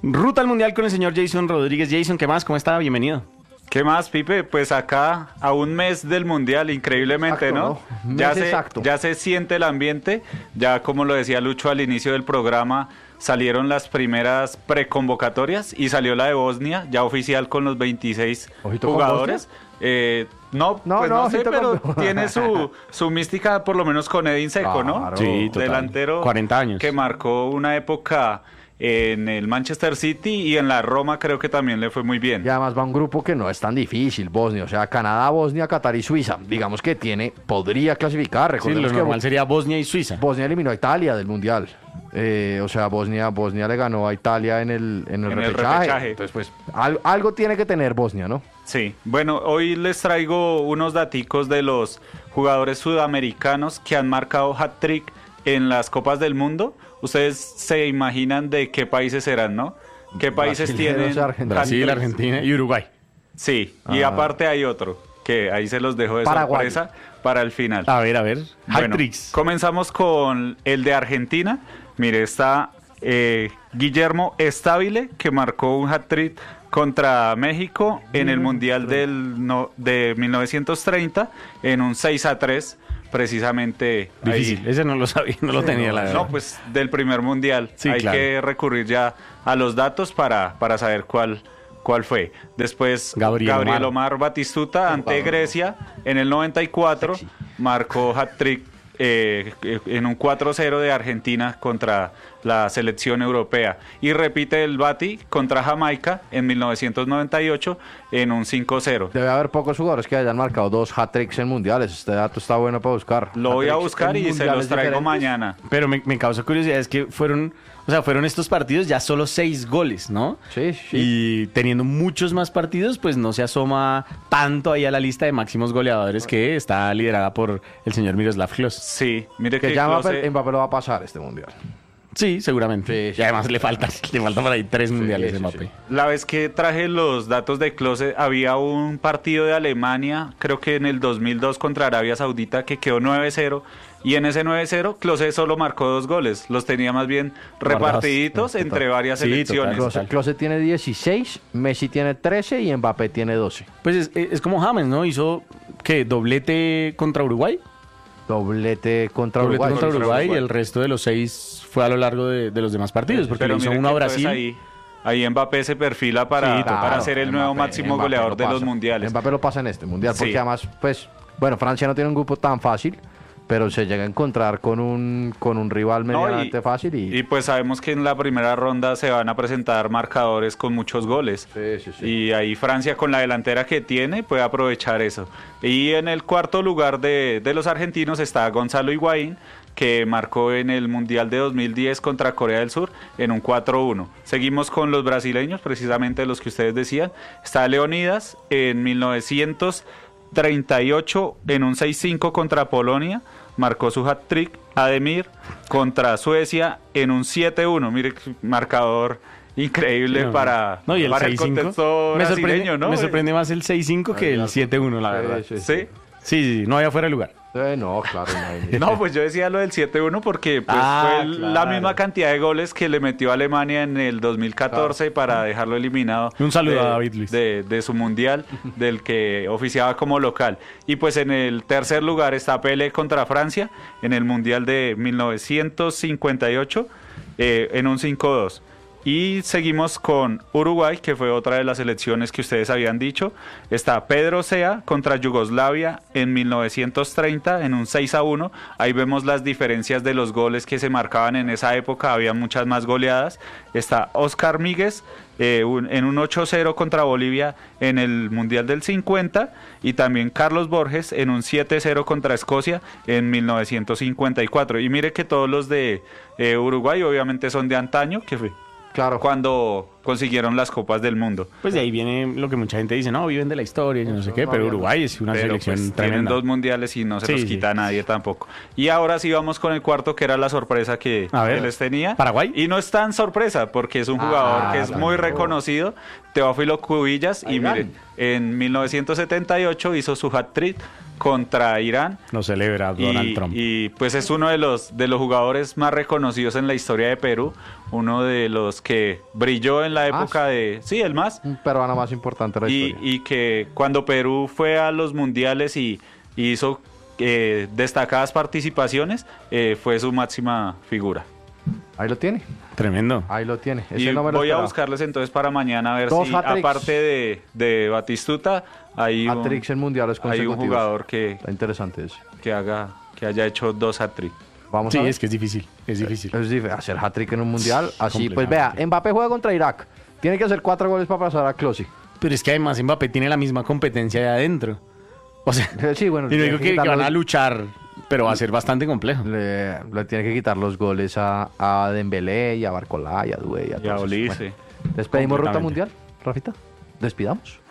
Ruta al Mundial con el señor Jason Rodríguez. Jason, ¿qué más? ¿Cómo está? Bienvenido. ¿Qué más, Pipe? Pues acá a un mes del Mundial, increíblemente, exacto, ¿no? Exacto. Ya se siente el ambiente, ya como lo decía Lucho al inicio del programa, salieron las primeras preconvocatorias y salió la de Bosnia, ya oficial con los 26 ¿Ojito con jugadores. No sé, pero tiene su mística, por lo menos con Edin Dzeko, ¿no? Claro. Sí, total. Delantero 40 años. que marcó una época en el Manchester City y en la Roma creo que también le fue muy bien. Y además va un grupo que no es tan difícil, Bosnia, o sea, Canadá, Bosnia, Qatar y Suiza. Digamos que podría clasificar. Sí, Recordemos lo que normal sería Bosnia y Suiza. Bosnia eliminó a Italia del Mundial. O sea, Bosnia le ganó a Italia en el repechaje. Entonces, pues, algo tiene que tener Bosnia, ¿no? Sí, bueno, hoy les traigo unos daticos de los jugadores sudamericanos que han marcado hat-trick en las Copas del Mundo. Ustedes se imaginan de qué países serán, ¿no? ¿Qué países Brasileros, tienen? Argentina. Brasil, hat-tricks? Argentina y Uruguay. Sí, y aparte hay otro, que ahí se los dejo de Paraguay. sorpresa para el final. A ver. Bueno, Hat-tricks. comenzamos con el de Argentina. Mire, está Guillermo Stabile, que marcó un hat-trick contra México en el Mundial de 1930 en un 6-3, precisamente. Difícil. Ahí. Ese no lo sabía, no lo tenía, la verdad. No, pues del primer Mundial. Sí, Hay claro. que recurrir ya a los datos para saber cuál fue. Después, Gabriel Omar Batistuta ante Grecia en el 94 marcó hat-trick en un 4-0 de Argentina contra la selección europea. Y repite el Bati contra Jamaica en 1998 en un 5-0. Debe haber pocos jugadores que hayan marcado 2 hat-tricks en mundiales. Este dato está bueno para buscar. Lo voy a Hat-tricks buscar en y se mundiales los traigo diferentes. mañana. Pero me causa curiosidad, es que fueron estos partidos ya solo 6 goles, ¿no? Sí. Y teniendo muchos más partidos, pues no se asoma tanto ahí a la lista de máximos goleadores que está liderada por el señor Miroslav Klose. Sí, mire Que que ya Klose- Mbappé lo va a pasar este mundial. Sí, seguramente. Sí, Y además le falta por ahí 3 mundiales sí, de Mbappé. sí. La vez que traje los datos de Klose, había un partido de Alemania, creo que en el 2002 contra Arabia Saudita, que quedó 9-0. Y en ese 9-0, Klose solo marcó 2 goles. Los tenía más bien Guardados. repartiditos entre varias Sí, selecciones. total. Klose tiene 16, Messi tiene 13 y Mbappé tiene 12. Pues es como James, ¿no? Hizo, ¿qué? ¿Doblete contra Uruguay? Doblete contra Doblete Uruguay. contra Uruguay y Uruguay. el resto de los 6 fue a lo largo de los demás partidos, porque le hizo mire uno a que entonces Brasil. ahí Mbappé se perfila para, Sí, para ser el nuevo máximo Mbappé goleador lo de los pasa. mundiales. Mbappé lo pasa en este mundial, porque Sí. además, pues, bueno, Francia no tiene un grupo tan fácil, pero se llega a encontrar con un rival No, medianamente fácil y pues sabemos que en la primera ronda se van a presentar marcadores con muchos goles. Sí. Y ahí Francia, con la delantera que tiene, puede aprovechar eso. Y en el cuarto lugar de los argentinos está Gonzalo Higuaín, que marcó en el Mundial de 2010 contra Corea del Sur en un 4-1. Seguimos con los brasileños, precisamente los que ustedes decían. Está Leonidas en 1938 en un 6-5 contra Polonia, marcó su hat-trick. Ademir contra Suecia en un 7-1. Mire, marcador increíble No, para, no, y el para el 6-5 contexto me sorprende, brasileño, ¿no? me sorprende más el 6-5 que el 7-1, la verdad. Sí. Sí, no había fuera de lugar. No, claro. No, No, pues yo decía lo del 7-1 porque pues, fue la claro. misma cantidad de goles que le metió a Alemania en el 2014 para dejarlo eliminado. Un saludo de, a David Luiz. De su mundial, del que oficiaba como local. Y pues en el tercer lugar está Pelé contra Francia en el mundial de 1958 en un 5-2. Y seguimos con Uruguay, que fue otra de las selecciones que ustedes habían dicho. Está Pedro Sea contra Yugoslavia en 1930 en un 6-1. Ahí vemos las diferencias de los goles que se marcaban en esa época. Había muchas más goleadas. Está Oscar Míguez en un 8-0 contra Bolivia en el Mundial del 50. Y también Carlos Borges en un 7-0 contra Escocia en 1954. Y mire que todos los de Uruguay obviamente son de antaño, que fue claro. cuando consiguieron las Copas del Mundo. Pues de ahí viene lo que mucha gente dice, no, viven de la historia, y no sé qué, pero Uruguay es una Pero selección pues, tienen tremenda. 2 mundiales y no se Sí, los sí. quita a nadie tampoco. Y ahora sí vamos con el cuarto, que era la sorpresa que A ver, les tenía. ¿Paraguay? Y no es tan sorpresa, porque es un jugador que es muy claro. reconocido, Teófilo Cubillas, y Ayrán. miren, en 1978 hizo su hat-trick contra Irán. Lo celebra Donald Trump. Y pues es uno de los jugadores más reconocidos en la historia de Perú, uno de los que brilló en la época de... Sí, el más. Un peruano más importante de la historia. Y que cuando Perú fue a los mundiales y hizo destacadas participaciones, fue su máxima figura. Ahí lo tiene. Tremendo. Ahí lo tiene. Y voy a buscarles entonces para mañana a ver si, aparte de Batistuta, hay hat-tricks en mundiales consecutivos. Hay un jugador Está interesante eso. que haya hecho 2 hat-tricks. Sí, es que es difícil. Es difícil. Es difícil hacer hat-trick en un mundial. Así, pues vea, Mbappé juega contra Irak. Tiene que hacer 4 goles para pasar a Klose. Pero es que además Mbappé tiene la misma competencia de adentro. O sea, sí, bueno, y no digo que van a luchar, pero va a ser bastante complejo. Le tiene que quitar los goles a Dembélé y a Barcola y a Doué y a Olise. Bueno, despedimos Ruta Mundial, Rafita. Despidamos.